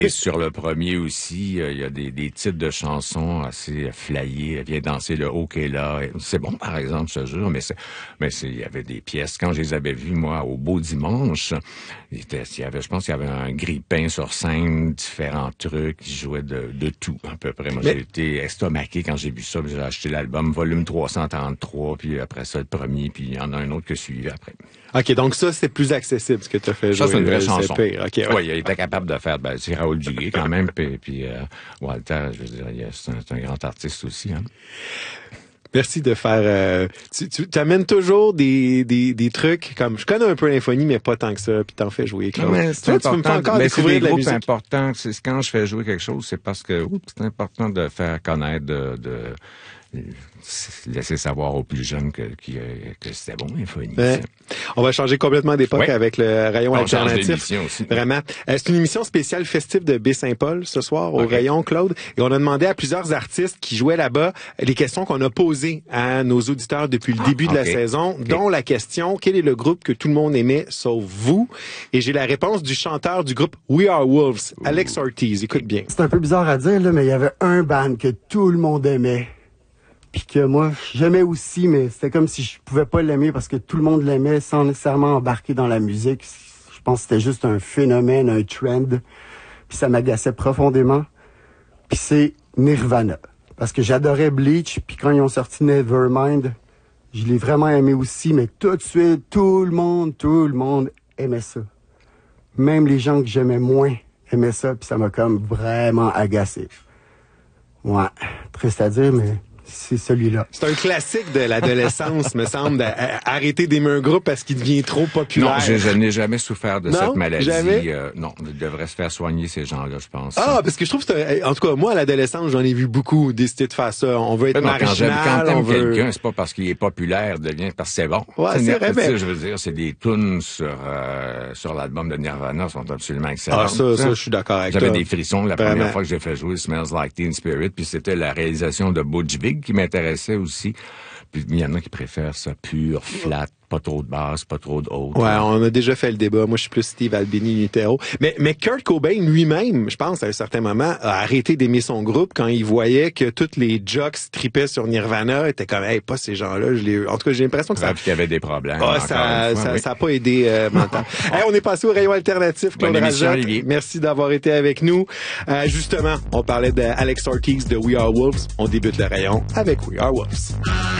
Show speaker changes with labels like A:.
A: Et sur le premier aussi, il y a des titres de chansons assez flyés. Viens danser le OK là. C'est bon, par exemple, je te jure, mais il y avait des pièces. Quand je les avais vues, moi, au Beau Dimanche, je pense qu'il y avait un grille-pain sur scène, différents trucs. Ils jouaient de tout, à peu près. Moi, j'ai été estomaqué quand j'ai vu ça. J'ai acheté l'album volume 333, puis après ça, le premier, puis il y en a un autre que suivi après.
B: OK, donc ça, c'est plus accessible, ce que tu as fait jouer.
A: Ça, c'est une vraie chanson.
B: Pire. Okay, ouais.
A: Oui, il était capable de faire, c'est Raoul Duguay quand même, puis Walter, je veux dire, c'est un grand artiste aussi, hein.
B: Merci de faire... tu amènes toujours des trucs comme... Je connais un peu l'infonie, mais pas tant que ça, puis t'en fais jouer, Claude.
A: Mais c'est important,
B: tu me fais encore découvrir de la musique.
A: C'est important. Quand je fais jouer quelque chose, c'est parce que c'est important de faire connaître, de laisser savoir aux plus jeunes que c'était bon, l'infonie.
B: On va changer complètement d'époque avec le rayon alternatif.
A: Aussi.
B: Vraiment. C'est une émission spéciale festive de Baie-Saint-Paul ce soir au rayon, Claude. Et on a demandé à plusieurs artistes qui jouaient là-bas les questions qu'on a posées à nos auditeurs depuis le début de la saison, dont la question, quel est le groupe que tout le monde aimait sauf vous? Et j'ai la réponse du chanteur du groupe We Are Wolves, Alex Ortiz. Écoute bien.
C: C'est un peu bizarre à dire, là, mais il y avait un band que tout le monde aimait. Puis que moi, j'aimais aussi, mais c'était comme si je pouvais pas l'aimer parce que tout le monde l'aimait sans nécessairement embarquer dans la musique. Je pense que c'était juste un phénomène, un trend. Puis ça m'agaçait profondément. Puis c'est Nirvana. Parce que j'adorais Bleach, puis quand ils ont sorti Nevermind, je l'ai vraiment aimé aussi, mais tout de suite, tout le monde aimait ça. Même les gens que j'aimais moins aimaient ça, puis ça m'a comme vraiment agacé. Ouais, triste à dire, mais... c'est celui-là.
B: C'est un classique de l'adolescence, me semble, d'arrêter d'aimer un groupe parce qu'il devient trop populaire.
A: Non, je n'ai jamais souffert de cette maladie.
B: Jamais?
A: Non, il devrait se faire soigner, ces gens-là, je pense.
B: Ah, parce que je trouve que, en tout cas, moi, à l'adolescence, j'en ai vu beaucoup décider de faire ça. On veut être marginal,
A: quand t'aimes quelqu'un, c'est pas parce qu'il est populaire, devient parce que c'est bon.
B: Ouais, c'est vrai, mais...
A: Je veux dire, c'est des tunes sur l'album de Nirvana sont absolument excellentes.
B: Ah, ça, je suis d'accord avec toi.
A: J'avais des frissons la première fois que j'ai fait jouer Smells Like Teen Spirit, puis c'était la réalisation de Butch Vig qui m'intéressait aussi. Puis il y en a qui préfèrent ça pur, flat, pas trop de basse, pas trop de haute.
B: Ouais, on a déjà fait le débat. Moi, je suis plus Steve Albini Nutero. Mais Kurt Cobain lui-même, je pense, à un certain moment, a arrêté d'aimer son groupe quand il voyait que toutes les jocks tripaient sur Nirvana. Était comme, hey, pas ces gens-là. En tout cas, j'ai l'impression que ça...
A: Puis qu'il y avait des problèmes.
B: Ça a pas aidé mental. Hey, on est passé au rayon alternatif, Claude Rajotte. Merci d'avoir été avec nous. Justement, on parlait d'Alex Ortiz de We Are Wolves. On débute le rayon avec We Are Wolves.